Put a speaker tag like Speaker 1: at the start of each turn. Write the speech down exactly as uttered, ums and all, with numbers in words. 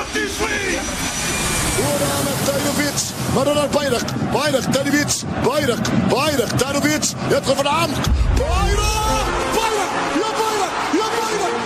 Speaker 1: كرة تايروفيتش، مرة بايرق بايرق تانيفيتش بايرق بايرق تانوفيتش يدخل في العمق.